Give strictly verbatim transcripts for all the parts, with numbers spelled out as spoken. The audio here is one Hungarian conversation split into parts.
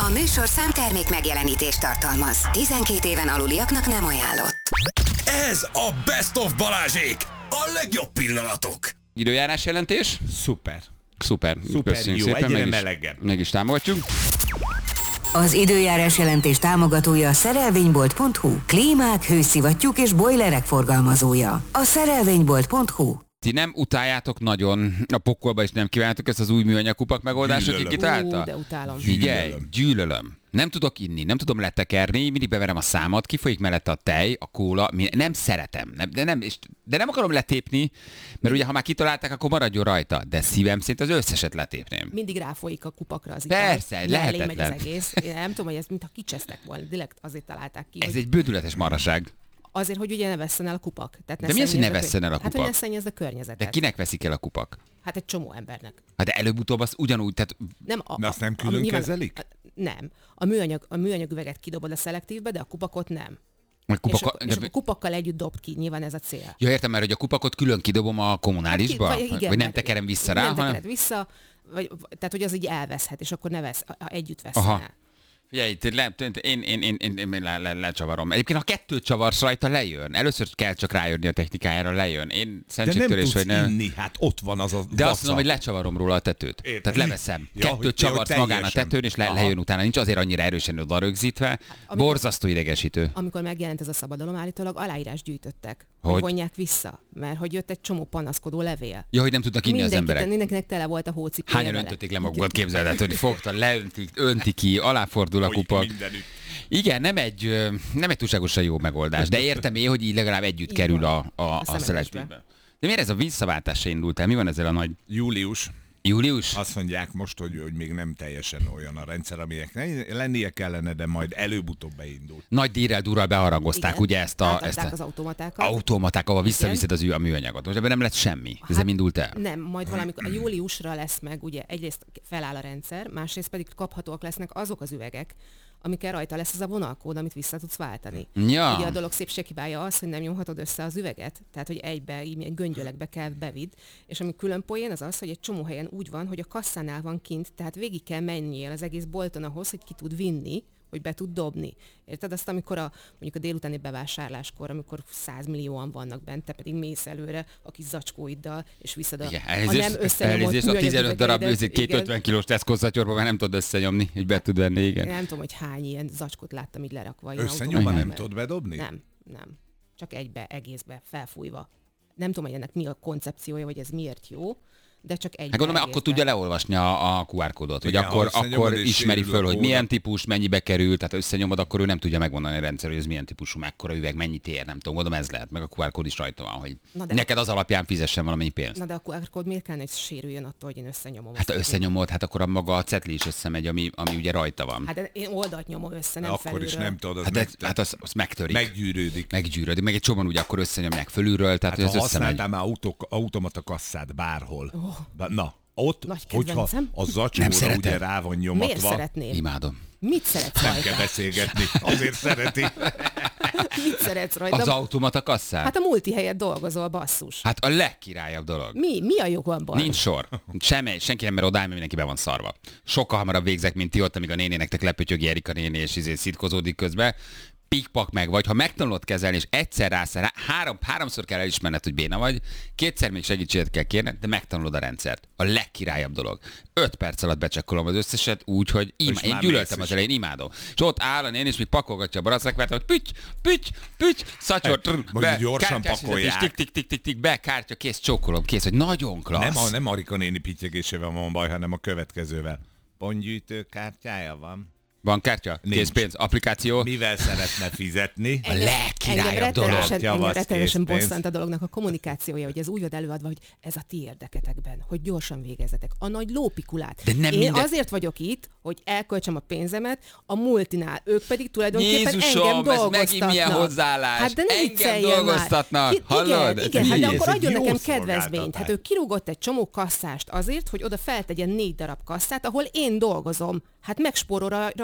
A műsorszám termék megjelenítést tartalmaz. tizenkét éven aluliaknak nem ajánlott. Ez a Best of Balázsék! A legjobb pillanatok! Időjárás jelentés? Szuper. Szuper. Szuper Köszönjük jó, szépen, egyre meg is, melegebb. meg is támogatjuk. Az időjárás jelentés támogatója a szerelvénybolt pont hu. Klímák, hőszivattyúk és bojlerek forgalmazója. A szerelvénybolt pont hu. Ti nem utáljátok nagyon, a pokolba is nem kívánjátok ezt az új műanyag kupak megoldást, akik kitálta? Ú, de utálom. Figyelj, Gyűlölöm. gyűlölöm. Nem tudok inni, nem tudom letekerni, mindig beverem a számat, kifolyik mellette a tej, a kóla, mi- nem szeretem, nem, de, nem, és, de nem akarom letépni, mert ugye ha már kitalálták, akkor maradjon rajta, de szívem szerint az összeset letépném. Mindig ráfolyik a kupakra az Persze, ital. Mellé lehetetlen. megy az egész. Én nem tudom, hogy ez mintha kicsesztek volna. Direkt azért találták ki. Ez hogy egy bődületes marhaság. Azért, hogy ugye ne vesszen el a kupak. Tehát ne De mi az, hogy ne szennyezd a vesszen el a Hát, hogy kupak? ne szennyezd a környezetet. De kinek veszik el a kupak? Hát egy csomó embernek. Hát de előbb-utóbb az ugyanúgy, tehát Nem a, De azt nem a- külön nyilván- kezelik? a- Nem. A műanyag, a műanyag üveget kidobod a szelektívbe, de a kupakot nem. a És, kupaka... akkor, és akkor kupakkal együtt dob ki, nyilván ez a cél. Ja, értem, mert hogy a kupakot külön kidobom a kommunálisba? Hát ki- vagy, vagy nem mert- tekerem vissza rá, Nem hanem... tekered vissza, vagy, tehát hogy az így elveszhet, és akkor ne vesz, ha együtt vesz Aha. el. Figyelj, te le, te- én, én, én, én, én le, le, lecsavarom. Egyébként ha kettőt csavarsz rajta, lejön. Először kell csak rájönni a technikájára, lejön. Én De nem szentségtörés, tudsz hogy nem. inni, hát ott van az a De azt vaca. mondom, hogy lecsavarom róla a tetőt. Értem. Tehát leveszem. Ja, hogy- Kettőt ja, csavarsz hogy magán a teljesen. tetőn, és le, Aha. lejön utána. Nincs azért annyira erősen oda rögzítve. amikor- Borzasztó idegesítő. Amikor megjelent ez a szabadalom, állítólag aláírás gyűjtöttek, Hogy? hogy vonják vissza, mert hogy jött egy csomó panaszkodó levél. Ja, hogy nem tudnak inni az Mindenki- emberek. Mindenkinek tele volt a hócipője Hányan vele. öntötték le magukat, képzeld el, hogy fogta, leöntik, önti ki, aláfordul a Hogy kupak. mindenütt. Igen, nem egy, ö, nem egy túlságosan jó megoldás, de értem én, hogy így legalább együtt Így kerül van. a, a, a szemetesbe. szelektívbe. De miért ez a visszaváltás se indult el? Mi van ezzel a nagy Július. július? Azt mondják most, hogy, hogy még nem teljesen olyan a rendszer, aminek ne- lennie kellene, de majd előbb-utóbb beindul. Nagy dírrel durral beharangozták Igen. ugye ezt a, Átadták ezt a az automatákat. automaták, ahol visszaviszed az ű- a műanyagot. Most ebben nem lett semmi. Ez nem indult el. Nem, majd valamikor a júliusra lesz meg, ugye egyrészt feláll a rendszer, másrészt pedig kaphatóak lesznek azok az üvegek, amikkel rajta lesz ez a vonalkód, amit vissza tudsz váltani. Ja. Ugye a dolog szépséghibája az, hogy nem nyomhatod össze az üveget, tehát hogy egybe, így milyen göngyölekbe kell bevidd, és ami külön poén az az, hogy egy csomó helyen úgy van, hogy a kasszánál van kint, tehát végig kell menjél az egész bolton ahhoz, hogy ki tud vinni, hogy be tud dobni. Érted? Azt, amikor a, mondjuk a délutáni bevásárláskor, amikor százmillióan vannak bent, te pedig mész előre a kis zacskóiddal, és viszed a, Igen, a elnézést, nem összenyomott elnézést, a műanyag tizenöt darab üvegeidet. őzét, két Igen. ötven kilós Tesco szatyorba már nem tudod összenyomni, hogy be tud venni, igen. Nem tudom, hogy hány ilyen zacskót láttam így lerakva. ilyen Összenyomva autóban. nem tudod bedobni? Nem, nem. Csak egybe, egészbe, felfújva. Nem tudom, hogy ennek mi a koncepciója, vagy ez miért jó, de csak egybe. Hát gondolom, hogy akkor egészbe. tudja leolvasni a, a kú ár kódot, hogy Igen, akkor, ha összenyomod akkor és ismeri sérül a föl, hogy kód. milyen típus, mennyibe kerül, tehát összenyomod, akkor ő nem tudja megmondani a rendszer, hogy ez milyen típusú, mekkora üveg, mennyit ér, nem tudom, gondolom ez lehet, meg a kú ár kód is rajta van, hogy Na de- neked az alapján fizessen valamennyi pénzt. Na de akkor, akkor miért kellene, hogy sérüljön attól, hogy én összenyomom? Hát ha azt? összenyomod, hát akkor a maga a cetli is összemegy, ami, ami ugye rajta van. Hát de én oldalt nyomom össze, nem Akkor felülről. is nem tudod, az Hát, de, meg, hát az, az megtörik. meggyűrődik. Meggyűrödik, meg egy csomóan ugye akkor összenyomják fölülről, tehát Hát hogy ha ez összemegy. használtál már autók, automata kasszát bárhol. Oh. Na, ott, Nagy hogyha kedvencem. a Nem zacskóra szeretem. ugye rá van Miért nyomatva, szeretném? Imádom. Mit szeretsz nem rajta? kell beszélgetni, azért szereti. Mit szeretsz rajta? Az automata kasszát? Hát a multi helyett dolgozol, basszus. Hát a legkirályabb dolog. Mi? Mi a jogomban? Nincs sor. Semmi, senki nem mer odállni, mert mindenki be van szarva. Sokkal hamarabb végzek, mint ti ott, amíg a nénénektek lepötyögi Erika néni, és izé szitkozódik közben. Pikpak meg vagy, ha megtanulod kezelni, és egyszer rász, rá, három, háromszor kell elismerned, hogy béna vagy, kétszer még segítséget kell kérned, de megtanulod a rendszert. A legkirályabb dolog. Öt perc alatt becsekkolom az összeset úgy, hogy ima, én már gyűlöltem mész az is. elején, imádom. És ott áll a néni, és még pakolgatja a barackvert, hogy püty, püty, püty, szatyor, trr, Mondjuk gyorsan kártyás pakolják. fizetés, tik, tik, tik, tik, tik, be, kártya, kész, csókolom, kész, hogy nagyon klassz. Nem, a, nem Marika néni pittyegésével van baj, hanem a következővel. Pontgyűjtő kártyája van. Van kártya? Nincs. Készpénz, applikáció. Mivel szeretne fizetni? A legkirályabb dolog. rettenetesen, engem Javasz rettenetesen készpénz. bosszant a dolognak a kommunikációja, hogy ez úgy van előadva, hogy ez a ti érdeketekben, hogy gyorsan végezzetek. A nagy lópikulát. De nem Én minden- azért vagyok itt, hogy elköltsem a pénzemet a multinál. Ők pedig tulajdonképpen Jézusom, engem ez dolgoztatnak. megint milyen hozzáállás. Hát de ne Engem vicceljen dolgoztatnak. Már. Ki- Hallod? Igen, igen, hát de Ez akkor egy adjon jó nekem kedvezményt. szolgáltatás. Hát ő kirúgott egy csomó kasszást azért, hogy oda feltegyen négy darab kasszát, ahol én dolgozom. Hát megspórol ra- ra-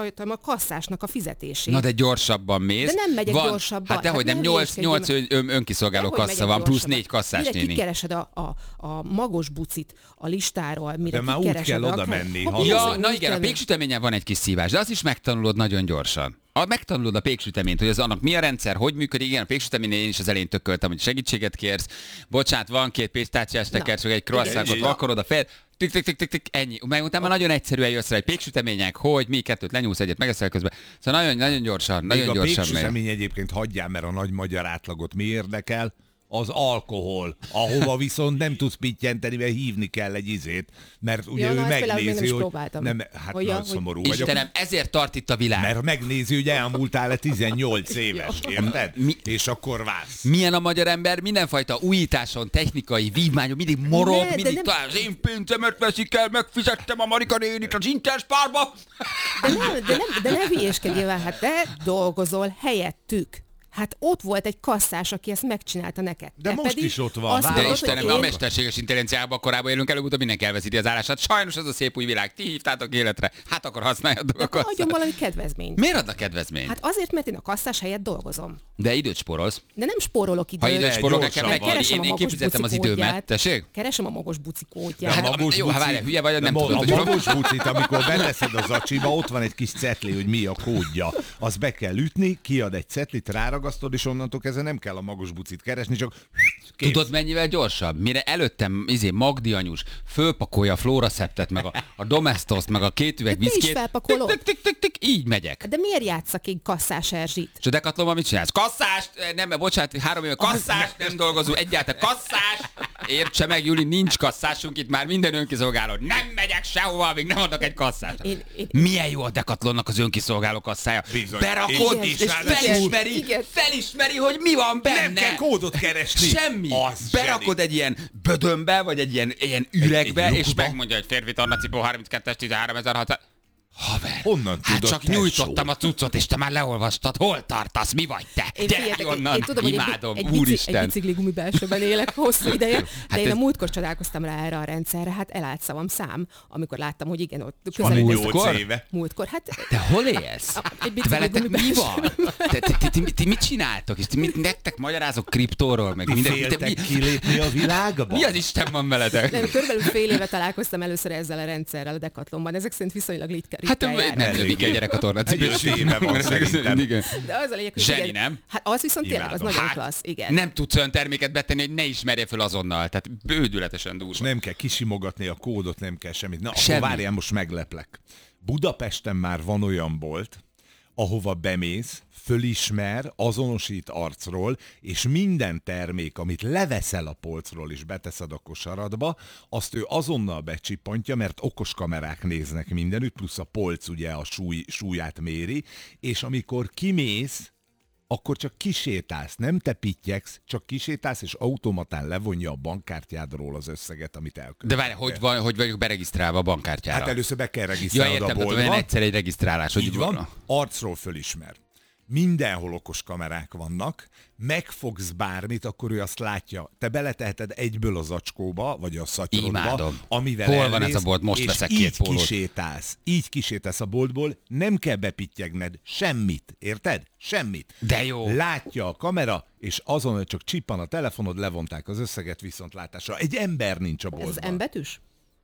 rajtam a kasszásnak a fizetését. Na de gyorsabban mész. De nem megyek van, gyorsabban. Hát dehogy Hát nem, ne nyolc, nyolc ön, ön, önkiszolgáló Dehogy kassa megyek van, plusz gyorsabban. négy kasszás Mire néni. kikeresed a, a, a magos bucit a listáról, mire De már úgy kikeresed kell a- oda menni, Ha ha- Ja, bizony, na úgy igen, a kell- péksüteményen van egy kis szívás, de azt is megtanulod nagyon gyorsan. A, megtanulod a péksüteményt, hogy az annak mi a rendszer, hogy működik. Igen, a péksüteményen én is az elején tököltem, hogy segítséget kérsz. Bocsánat, van két pistáciás tekercsök, egy croissantot, Igen. vakarod a fel. Tik, tik, tik, tik, tik, ennyi. Meg utána már nagyon egyszerűen jössz rá, egy péksütemények, hogy mi kettőt lenyúlsz, egyet megeszel közben. Szóval nagyon, nagyon gyorsan, Még nagyon a gyorsan megy. péksütemény egyébként hagyjál, mert a nagy magyar átlagot mi érdekel? Az alkohol, ahova viszont nem tudsz pittyenteni, mert hívni kell egy izét, mert ugye Ja, ő na, ezt például még nem megnézi, is hogy... próbáltam. Nem, hát Hogy ja, nagy hogy- szomorú vagyok. Istenem, ezért tart itt a világ. Mert megnézi, hogy elmúltál-e tizennyolc éves, érted? Mi- És akkor válsz. Milyen a magyar ember, mindenfajta újításon, technikai vívmányon, mindig morog, Ne, de mindig nem- talán az én pénzemet veszik el, megfizettem a Marika nénit az Interspárba. De nem, de nem, de ne hülyéskedjél már, hát te dolgozol helyettük. Hát ott volt egy kasszás, aki ezt megcsinálta neked. De Te most pedig is ott van, azt válasz. De mondod, Istenem, hogy a én- mesterséges intelligenciában korábban élünk, előbb-utóbb mindenki elveszíti az állását. Sajnos ez a szép új világ, ti hívtátok életre, hát akkor használjátok a Adjon kasszát. valami kedvezményt. Miért adnak kedvezményt? Hát azért, mert én a kasszás helyett dolgozom. De időt spórolsz. De nem spórolok időt. Ha időt spórolok, nekem gyorsabban. meg Keresem én, a én magos kifizettem az buci időmet. kódját. Tessék? Keresem a magos buci kódját. Hát, magos jó, ha buci- várjál, hülye vagy, nem De tudod, a hogy hol- magos bucit, amikor beteszed a zacsiba, ott van egy kis cetli, hogy mi a kódja. Azt be kell ütni, kiad egy cetlit, ráragasztod, és onnantól kezdve nem kell a magos bucit keresni, csak kész. Tudod, mennyivel gyorsabb? Mire előttem izé, Magdi anyus fölpakolja a Floraseptet, meg a, a Domestoszt, meg a két üveg De te is viszkét. felpakolod. Tik, tik, tik, tik, így megyek. De miért játszak én kasszás Erzsit? És a Decathlonban mit csinálsz? Kasszást! Nem, bocsánat, három éve kasszást nem dolgozunk, egyáltalán kasszás! Értse meg, Juli, nincs kasszásunk itt már, minden önkiszolgáló. Nem megyek sehova, amíg nem adnak egy kasszást. Én- én- Milyen jó a Decathlonnak az önkiszolgáló kasszája. Bizony. Berakod, Igen, és, és felismeri, igen. felismeri, hogy mi van benne. Nem kell kódot keresni. Semmi. Az Berakod zseni. egy ilyen bödönbe, vagy egy ilyen, ilyen üregbe, egy és lukba. megmondja, hogy férfi tornacipó harminckettes tizenháromezer-hatszáz. Haver, Honnan hát tudod, csak tesó? nyújtottam a cuccot, és te már leolvastad. Hol tartasz? Mi vagy te? Én, Gyere figyeljetek, ki onnan, én tudom, hogy imádom, egy, egy, bici, egy úristen. bicikli gumibelsőben élek hosszú ideje, de Hát én ez- a múltkor csodálkoztam rá erre a rendszerre, hát elállt szavam szám, amikor láttam, hogy igen, ott Van közel nyolc múltkor? éve. múltkor, hát Te hol élsz? egy bicikli Veletek mi gumibelsőben. van? Te, te, te, ti, ti mit csináltok? És ti mit, nektek magyarázok kriptóról? Meg Ti minden, te, féltek mi, kilépni a világba? mi az Isten van veletek? Nem, körülbelül fél éve találkoztam először ezzel a rendszerrel a Decathlonban, ezek szerint viszonylag ritka, Hát ritkán nem, járnak. nem lövik egy gyerek a tornacipős. Egy éve van szerintem. Igen. De az a lényeg, hogy Zseni, igen, nem? Hát az viszont tényleg, az Imádom. nagyon Hát, klassz, igen. Nem tudsz olyan terméket betenni, hogy ne ismerje föl azonnal. Tehát bődületesen durva. Nem kell kisimogatni a kódot, nem kell semmit. Na, Semmi. akkor várjál, most megleplek. Budapesten már van olyan bolt, ahova bemész, fölismer, azonosít arcról, és minden termék, amit leveszel a polcról és beteszed a kosaradba, azt ő azonnal becsippantja, mert okos kamerák néznek mindenütt, plusz a polc ugye a súly, súlyát méri, és amikor kimész, akkor csak kisétálsz, nem te pittyegsz, csak kisétálsz, és automatán levonja a bankkártyádról az összeget, amit elkövettél. De várj, hogy, van, hogy vagyok beregisztrálva a bankkártyára? Hát először be kell Ja, regisztrálnod értem, a tehát boltba. olyan egyszer egy regisztrálás, hogy Így van, arcról fölismer. Mindenhol okos kamerák vannak, megfogsz bármit, akkor ő azt látja. Te beleteheted egyből az zacskóba, vagy a szatyrodba, Imádom. amivel Hol van elmész, ez a bolt? Most és veszek így két pólót. kisétálsz. Így kisétálsz a boltból, nem kell bepityegned semmit, érted? Semmit. De jó. Látja a kamera, és azon, hogy csak csippan a telefonod, levonták az összeget viszontlátásra. Egy ember nincs a Ez boltban. az M-betűs?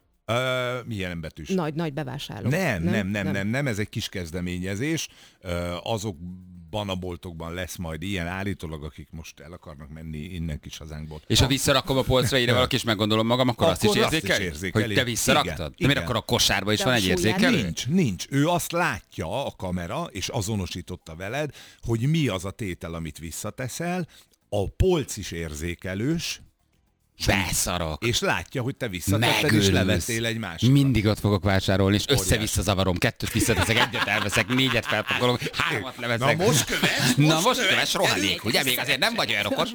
Ö, milyen betűs? Nagy, nagy bevásárló. Nem, nem, nem, nem, nem, ez egy kis kezdeményezés. Ö, Azokban a boltokban lesz majd ilyen állítólag, akik most el akarnak menni innen kis hazánkból. És ha visszarakom a polcra, ide valaki is meggondolom magam, akkor, azt is Akkor azt is érzékeli? érzékeli. Hogy te visszaraktad? Igen, De miért igen. akkor a kosárba is De van a egy súlyán érzékelő? Nincs, nincs. Ő azt látja, a kamera, és azonosította veled, hogy mi az a tétel, amit visszateszel. A polc is érzékelős, Beszarok. és látja, hogy te visszatetted, és Megőrülsz. levettél egy másikat. Mindig ott fogok vásárolni, és össze-vissza zavarom. Kettőt visszateszek, egyet elveszek, négyet felpakolok, hármat leveszek. Na most köves, Na most most köves, köves, rohadék, ez- ugye? Még azért nem vagy olyan okos.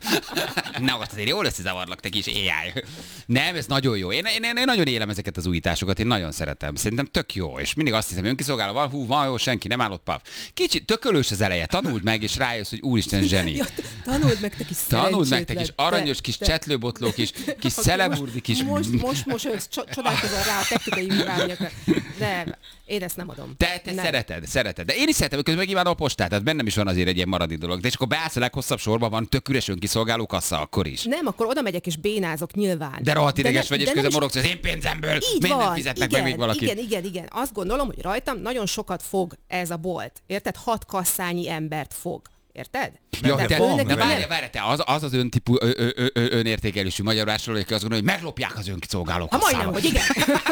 Na most azért jól összezavarlak, te kis á i. Nem, ez nagyon jó. Én, én, én nagyon élem ezeket az újításokat, én nagyon szeretem. Szerintem tök jó, és mindig azt hiszem, önkiszolgáló van, hú, van jó, senki nem állott paf. Kicsit tökölős az eleje, tanuld meg, és rájössz, hogy úristen zseni. Ja, tanuld meg, te kis Tanuld meg, te szerencsétlen. kis aranyos Te- kis te- csetlőbot botló kis, kis szelemurdi, kis... Most, most, most ősz, csodálkozol rá a technikai műványokra. De én ezt nem adom. Te, te szereted, szereted. De én is szeretem, közben megívánom a postát, tehát bennem is van azért egy ilyen maradi dolog. De és akkor beállsz a leghosszabb sorban, van tök üres önkiszolgáló kassa, akkor is. Nem, akkor oda megyek és bénázok nyilván. De rohadt ideges de vagy, és de közben is... morogsz az én pénzemből. Így Miért nem van, fizetnek igen, meg még valaki? Igen, igen, igen. Azt gondolom, hogy rajtam nagyon sokat fog ez a bolt. Érted? Hat kasszányi embert fog. Érted? Jó, De te, főnek de nem- várj, várj, te az, az az öntípú, ö, ö, ö, ö, önértékelésű magyar vásárló, aki azt gondolja, hogy meglopják az önkiszolgáló Ha kasszával. majdnem, hogy igen.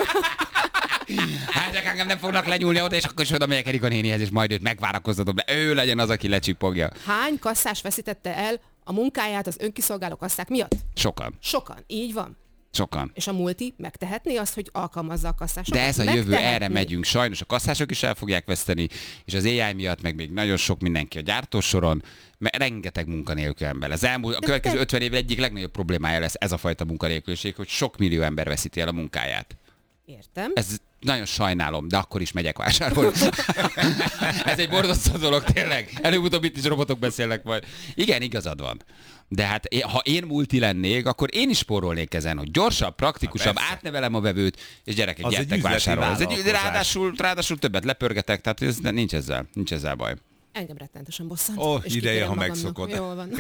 Hát ezek engem nem fognak lenyúlni oda, és akkor is oda megyek Erika nénihez, és majd őt megvárakoztatom, de ő legyen az, aki lecsipogja. Hány kasszás veszítette el a munkáját az önkiszolgáló kasszák miatt? Sokan, Sokan. Így van. sokan. És a multi megtehetné azt, hogy alkalmazza a kasszásokat? De ez a jövő, Megtehetné. erre megyünk. Sajnos a kasszások is el fogják veszteni, és az á i miatt meg még nagyon sok mindenki a gyártósoron, mert rengeteg munkanélkül ember. Az elmúlt, a következő te- ötven év egyik legnagyobb problémája lesz ez a fajta munkanélküliség, hogy sok millió ember veszíti el a munkáját. Értem. Ez nagyon sajnálom, de akkor is megyek vásárolni. Ez egy borzasztó dolog, tényleg. Előbb-utóbb itt is robotok beszélnek majd. Igen, igazad van. De hát én, ha én multi lennék, akkor én is spórolnék ezen, hogy gyorsabb, praktikusabb, átnevelem a vevőt, és gyerekek, Az egy gyertek üzleti vásárolni. Ez egy, vállalkozás. ráadásul, ráadásul többet lepörgetek, tehát ez, nincs ezzel, nincs ezzel baj. Engem rettenetesen bosszant. Ó, és ideje, kikérem ha magamnak. megszokod. Jól van.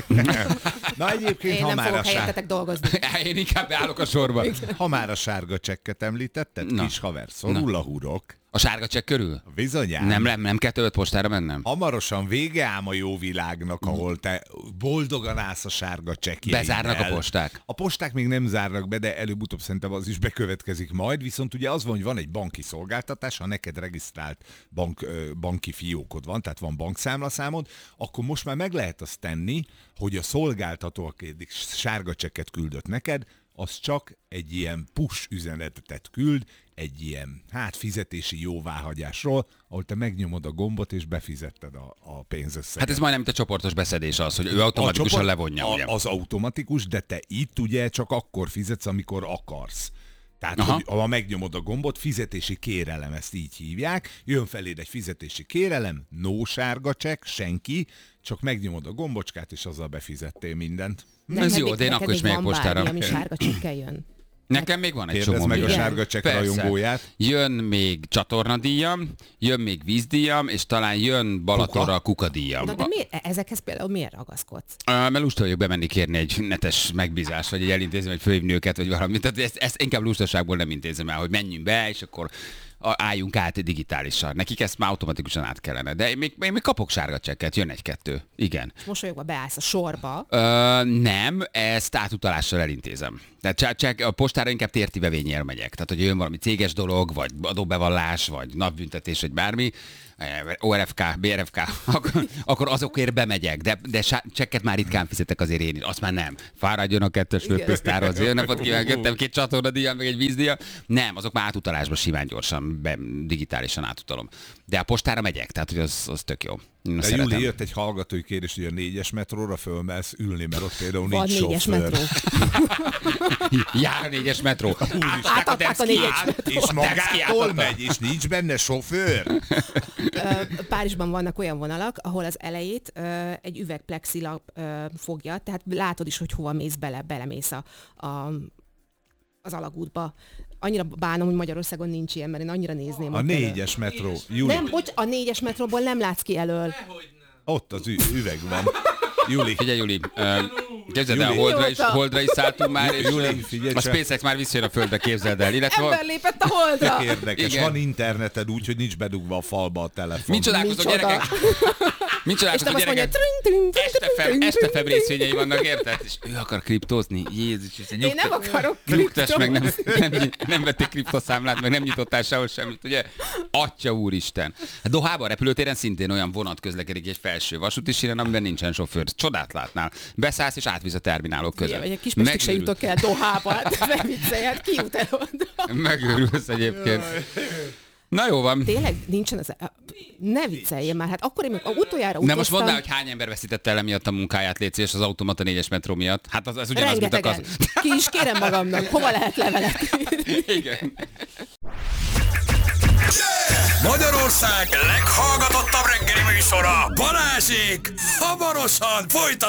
Na egyébként, Én ha nem már, a fogok sár... helyettetek dolgozni. Én inkább beállok a sorba. ha már a sárga csekket említetted, Na. kis haver, szorul Na. a hurok. A sárga csekk körül? Bizonyám. Nem, nem, nem kell többet postára mennem? Hamarosan vége ám a jó világnak, ahol te boldogan állsz a sárga csekkjeiddel. Bezárnak a posták? A posták még nem zárnak be, de előbb-utóbb szerintem az is bekövetkezik majd, viszont ugye az van, hogy van egy banki szolgáltatás, ha neked regisztrált bank, ö, banki fiókod van, tehát van bankszámlaszámod, akkor most már meg lehet azt tenni, hogy a szolgáltató, aki eddig sárga csekket küldött neked, az csak egy ilyen push üzenetet küld, egy ilyen, hát fizetési jóváhagyásról, ahol te megnyomod a gombot és befizetted a, a pénzösszeget. Hát ez majdnem mint a csoportos beszedés az, hogy ő automatikusan csoport- levonja. ugye? A, az automatikus, de te itt ugye csak akkor fizetsz, amikor akarsz. Tehát, Aha. hogy, ha megnyomod a gombot, fizetési kérelem, ezt így hívják, jön feléd egy fizetési kérelem, no sárga csekk, senki, csak megnyomod a gombocskát, és azzal befizettél mindent. Nem, Ez mert jó, még de én neked akkor is még megyek van postára. bármi, ami sárga csekkel jön. Nekem még van egy Kérdezd csomó meg a minden. sárga csekk Persze. rajongóját. Jön még csatornadíjam, jön még vízdíjam, és talán jön Balatonra a kukadíjam. Na de miért, ezekhez például miért ragaszkodsz? Uh, mert lusta vagyok bemenni kérni egy netes megbízást, vagy egy elintézni, vagy fölhívni őket, vagy valamit. Tehát ezt, ezt inkább lustaságból nem intézem el, hogy menjünk be, és akkor álljunk át digitálisan. Nekik ezt már automatikusan át kellene. De én még, én még kapok sárga csekket, jön egy-kettő. Igen. Mosolyogva beállsz a sorba. Ö, nem, ezt átutalással elintézem. Tehát csak, csak a postára inkább térti bevényél megyek. Tehát, hogy jön valami céges dolog, vagy adóbevallás, vagy napbüntetés, vagy bármi, o er ef ká, bé er ef ká, akkor, akkor azokért bemegyek, de, de csekket már ritkán fizetek azért én is. Azt már nem. Fáradjon a kettős főpöztárhoz. Jó napot kívánok, jöttem két csatornadíjam, meg egy vízdíjam. Nem, azok már átutalásba simán gyorsan, be, digitálisan átutalom. De a postára megyek, tehát hogy az, az tök jó. De Júli, jött egy hallgatói kérdés, hogy a négyes metróra fölmelsz ülni, mert ott például Van nincs négyes sofőr. metró. Jár a négyes metró. Átadták a négyes metró. És magától megy, és nincs benne sofőr. Ö, Párizsban vannak olyan vonalak, ahol az elejét ö, egy üvegplexilap ö, fogja, tehát látod is, hogy hova mész bele, belemész a, a, az alagútba. Annyira bánom, hogy Magyarországon nincs ilyen, mert én annyira nézném. A ott négyes metró. Júli, Nem, bocs, a négyes metróból nem látsz ki elől. ott az ü- üveg van. Júli, Figyelj, Juli, ö, képzeld el, Júli. Holdra is, Mióta? Holdra is szálltunk már, és Júli, ö, figyelj a csak. SpaceX már visszajön a Földre, képzeld el. Illetve Ember lépett a holdra! tök érdekes. Igen. Van interneted úgy, hogy nincs bedugva a falba a telefon. Mint csodálkozok, Micsoda. gyerekek! Mint És nem csodálkozok, azt mondja, gyerekek! tring, tring, tring, Estefem, tring, tring, estefem részvényei vannak, érted? És ő akar kriptózni. Jézus, ez Én nem akarok Nyugtass meg, nem, kriptózni. nem, nem vették kriptoszámlát, meg nem nyitottál sehol semmit, ugye? Atya úristen. Hát Dohában a repülőtéren szintén olyan vonat közlekedik egy felső vasúti síren, amiben nincsen sofőr. Csodát látnál. Beszállsz és átvisz a terminálok között. Vagy egy kis pestig se Megőrül- jutok el Dohába, hát ne viccelj, hát ki jut el oda? Megőrülsz egyébként. Na jó van. Tényleg nincsen az... Ne vicceljél már, hát akkor én még utoljára utaztam... Nem most mondd el, hogy hány ember veszítette el emiatt a munkáját, légy szíves, az automata négyes metró miatt. Hát az, az ugyanaz, mint a Rengetegen. kasz. Ki is kérem magamnak, hova lehet levelet írni? Igen. Magyarország leghallgatottabb reggeli műsora, Balázsék, hamarosan folytatódik.